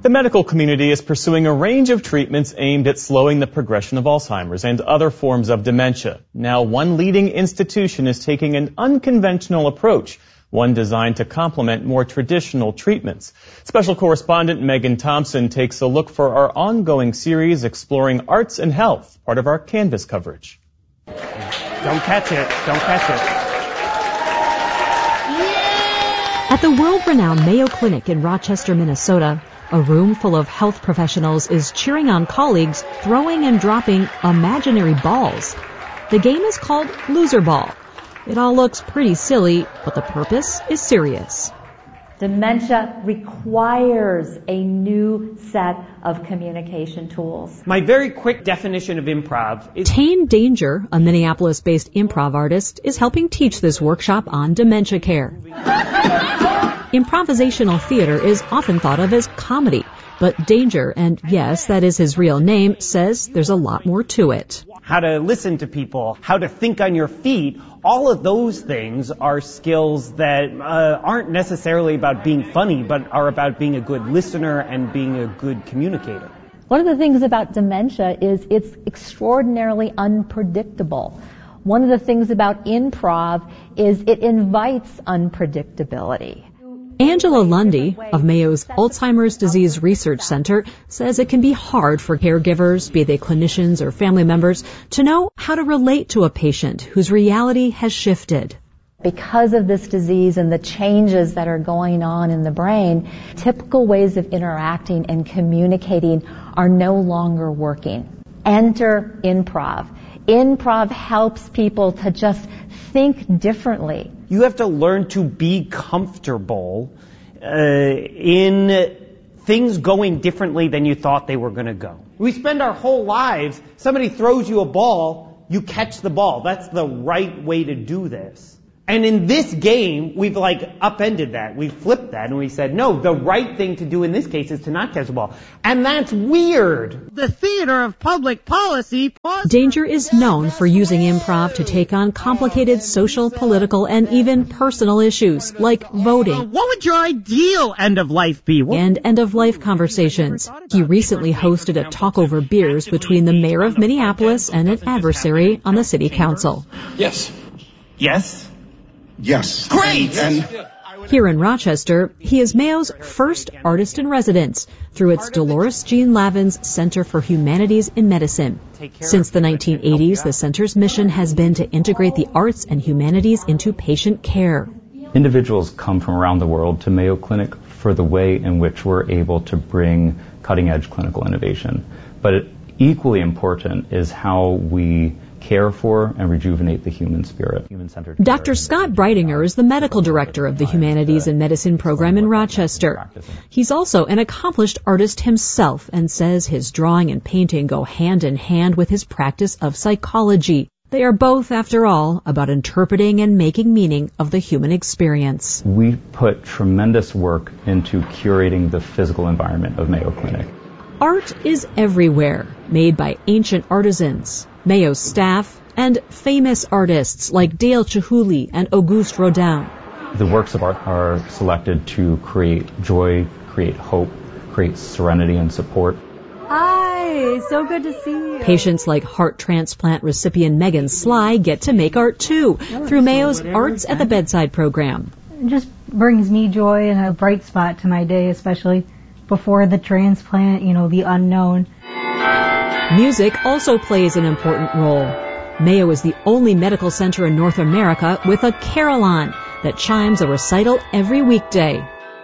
The medical community is pursuing a range of treatments aimed at slowing the progression of Alzheimer's and other forms of dementia. Now, one leading institution is taking an unconventional approach, one designed to complement more traditional treatments. Special correspondent Megan Thompson takes a look for our ongoing series exploring arts and health, part of our Canvas coverage. Don't catch it. Don't catch it. At the world-renowned Mayo Clinic in Rochester, Minnesota, a room full of health professionals is cheering on colleagues throwing and dropping imaginary balls. The game is called Loser Ball. It all looks pretty silly, but the purpose is serious. Dementia requires a new set of communication tools. My very quick definition of improv is... Tane Danger, a Minneapolis-based improv artist, is helping teach this workshop on dementia care. Improvisational theater is often thought of as comedy, but Danger, and yes, that is his real name, says there's a lot more to it. How to listen to people, how to think on your feet, all of those things are skills that aren't necessarily about being funny, but are about being a good listener and being a good communicator. One of the things about dementia is it's extraordinarily unpredictable. One of the things about improv is it invites unpredictability. Angela Lundy of Mayo's Alzheimer's Disease Research Center says it can be hard for caregivers, be they clinicians or family members, to know how to relate to a patient whose reality has shifted. Because of this disease and the changes that are going on in the brain, typical ways of interacting and communicating are no longer working. Enter improv. Improv helps people to just think differently. You have to learn to be comfortable in things going differently than you thought they were going to go. We spend our whole lives, somebody throws you a ball, you catch the ball. That's the right way to do this. And in this game, we've upended that. We flipped that and we said, no, the right thing to do in this case is to not catch the ball. And that's weird. The theater of public policy. Danger is known for using improv to take on complicated social, political, and even personal issues like voting. What would your ideal end of life be? And end-of-life conversations. He recently hosted a talk over beers between the mayor of Minneapolis and an adversary on the city council. Yes. Yes? Yes. Great! Here in Rochester, he is Mayo's first artist-in-residence through its Dolores Jean Lavins Center for Humanities in Medicine. Since the 1980s, the center's mission has been to integrate the arts and humanities into patient care. Individuals come from around the world to Mayo Clinic for the way in which we're able to bring cutting-edge clinical innovation. But equally important is how we care for and rejuvenate the human spirit. Dr. Scott Breitinger is the medical director of the Humanities in Medicine program in Rochester. He's also an accomplished artist himself and says his drawing and painting go hand in hand with his practice of psychology. They are both, after all, about interpreting and making meaning of the human experience. We put tremendous work into curating the physical environment of Mayo Clinic. Art is everywhere, made by ancient artisans, Mayo's staff, and famous artists like Dale Chihuly and Auguste Rodin. The works of art are selected to create joy, create hope, create serenity and support. Hi, so good to see you. Patients like heart transplant recipient Megan Sly get to make art too through Mayo's Arts at the Bedside program. It just brings me joy and a bright spot to my day, especially before the transplant, the unknown. Music also plays an important role. Mayo is the only medical center in North America with a carillon that chimes a recital every weekday.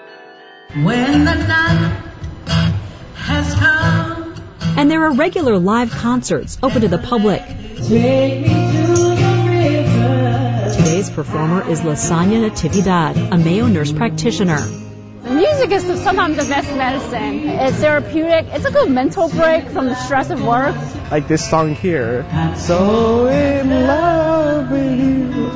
When the night has come. And there are regular live concerts open to the public. Take me to the river. Today's performer is Lasagna Natividad, a Mayo nurse practitioner. Music is sometimes the best medicine. It's therapeutic. It's a good mental break from the stress of work. Like this song here, So in Love with You.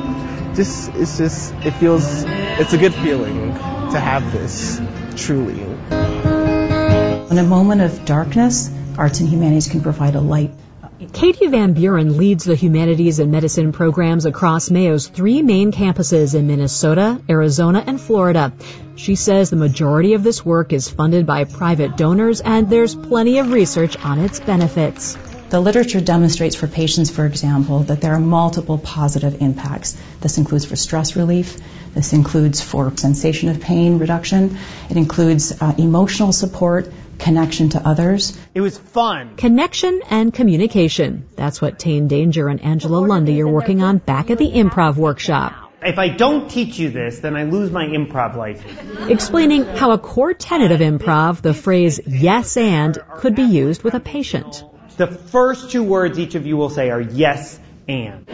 It's a good feeling to have this, truly. In a moment of darkness, arts and humanities can provide a light. Katie Van Buren leads the Humanities and Medicine programs across Mayo's 3 main campuses in Minnesota, Arizona, and Florida. She says the majority of this work is funded by private donors and there's plenty of research on its benefits. The literature demonstrates for patients, for example, that there are multiple positive impacts. This includes for stress relief. This includes for sensation of pain reduction. It includes emotional support, connection to others. It was fun. Connection and communication. That's what Tane Danger and Angela Lundy are working on back at the improv workshop. If I don't teach you this, then I lose my improv license. Explaining how a core tenet of improv, the phrase yes and, could be used with a patient. The first two words each of you will say are yes and.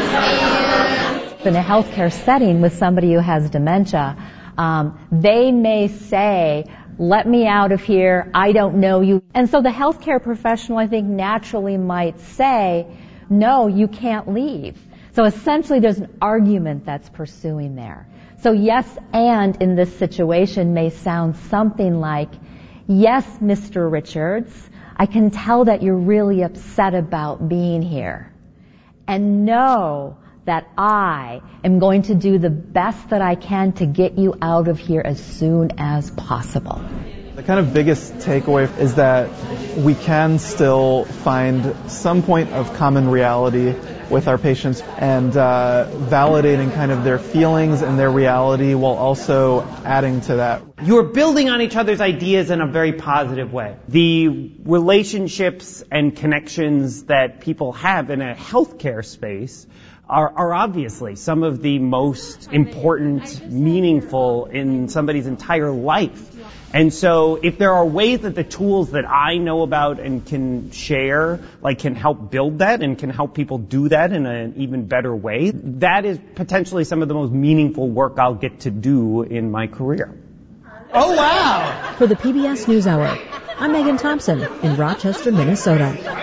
Yes and. In a healthcare setting with somebody who has dementia, they may say, let me out of here, I don't know you. And so the healthcare professional, I think, naturally might say, no, you can't leave. So essentially there's an argument that's pursuing there. So yes and in this situation may sound something like, yes, Mr. Richards, I can tell that you're really upset about being here. And know that I am going to do the best that I can to get you out of here as soon as possible. The kind of biggest takeaway is that we can still find some point of common reality with our patients and validating kind of their feelings and their reality while also adding to that. You're building on each other's ideas in a very positive way. The relationships and connections that people have in a healthcare space are obviously some of the most important, meaningful in somebody's entire life. And so if there are ways that the tools that I know about and can share, like can help build that and can help people do that in an even better way, that is potentially some of the most meaningful work I'll get to do in my career. Oh, wow! For the PBS NewsHour, I'm Megan Thompson in Rochester, Minnesota.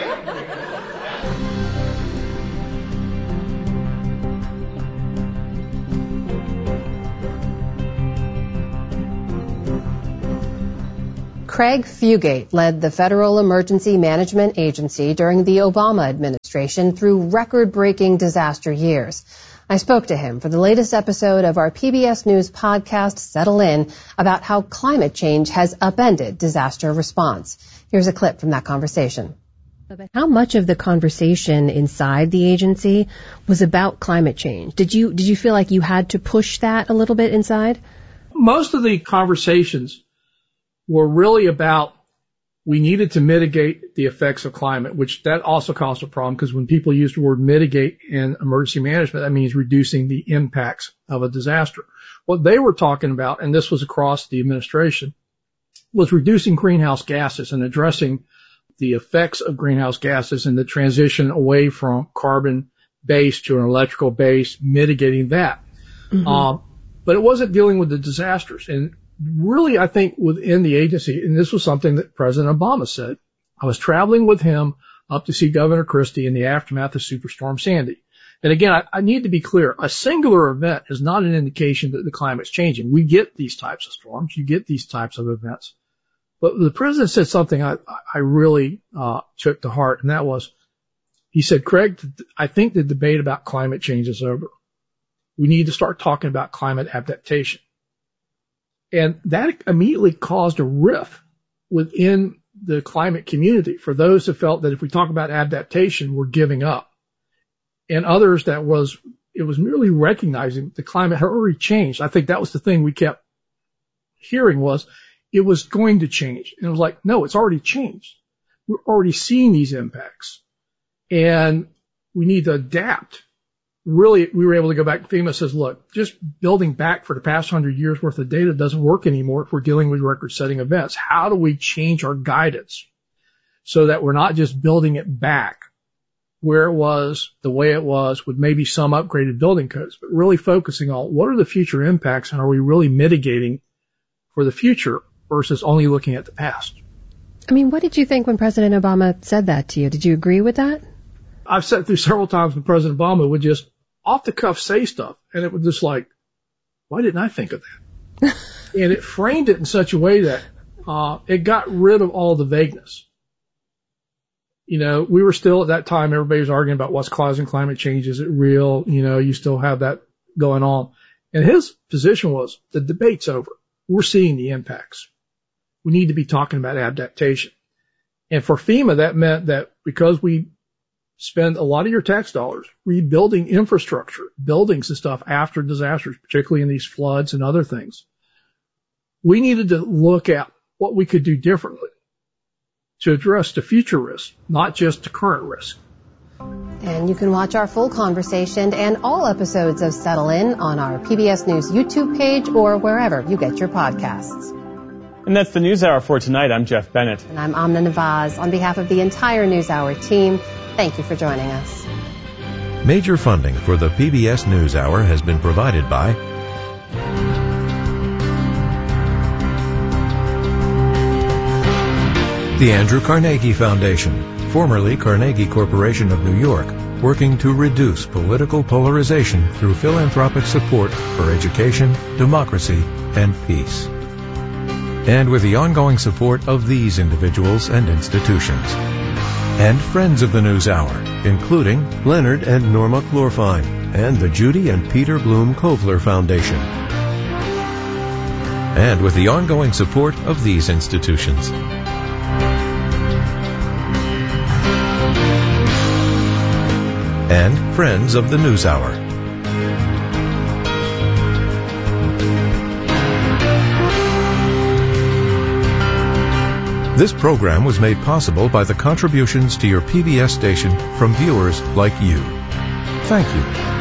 Craig Fugate led the Federal Emergency Management Agency during the Obama administration through record-breaking disaster years. I spoke to him for the latest episode of our PBS News podcast, Settle In, about how climate change has upended disaster response. Here's a clip from that conversation. How much of the conversation inside the agency was about climate change? Did you feel like you had to push that a little bit inside? Most of the conversations were really about we needed to mitigate the effects of climate, which that also caused a problem because when people use the word mitigate in emergency management, that means reducing the impacts of a disaster. What they were talking about, and this was across the administration, was reducing greenhouse gases and addressing the effects of greenhouse gases and the transition away from carbon-based to an electrical base, mitigating that. Mm-hmm. But it wasn't dealing with the disasters. And really, I think within the agency, and this was something that President Obama said, I was traveling with him up to see Governor Christie in the aftermath of Superstorm Sandy. And again, I need to be clear, a singular event is not an indication that the climate's changing. We get these types of storms, you get these types of events. But the president said something I really took to heart, and that was, he said, Craig, I think the debate about climate change is over. We need to start talking about climate adaptation. And that immediately caused a rift within the climate community for those who felt that if we talk about adaptation, we're giving up. And others it was merely recognizing the climate had already changed. I think that was the thing we kept hearing was it was going to change. And it was like, no, it's already changed. We're already seeing these impacts and we need to adapt. Really, we were able to go back. FEMA says, look, just building back for the past 100 years worth of data doesn't work anymore if we're dealing with record-setting events. How do we change our guidance so that we're not just building it back where it was, the way it was, with maybe some upgraded building codes, but really focusing on what are the future impacts and are we really mitigating for the future versus only looking at the past? I mean, what did you think when President Obama said that to you? Did you agree with that? I've sat through several times when President Obama would just off the cuff say stuff, and it was just like, why didn't I think of that? And it framed it in such a way that it got rid of all the vagueness. You know, we were still at that time, everybody was arguing about what's causing climate change. Is it real? You know, you still have that going on. And his position was the debate's over. we're seeing the impacts. We need to be talking about adaptation. And for FEMA, that meant that because we spend a lot of your tax dollars rebuilding infrastructure, buildings and stuff after disasters, particularly in these floods and other things, we needed to look at what we could do differently to address the future risk, not just the current risk. And you can watch our full conversation and all episodes of Settle In on our PBS News YouTube page or wherever you get your podcasts. And that's the NewsHour for tonight. I'm Jeff Bennett. And I'm Amna Nawaz. On behalf of the entire NewsHour team, thank you for joining us. Major funding for the PBS NewsHour has been provided by the Andrew Carnegie Foundation, formerly Carnegie Corporation of New York, working to reduce political polarization through philanthropic support for education, democracy, and peace. And with the ongoing support of these individuals and institutions. And friends of the NewsHour, including Leonard and Norma Chlorfine, and the Judy and Peter Bloom Kovler Foundation. And with the ongoing support of these institutions. And friends of the NewsHour. This program was made possible by the contributions to your PBS station from viewers like you. Thank you.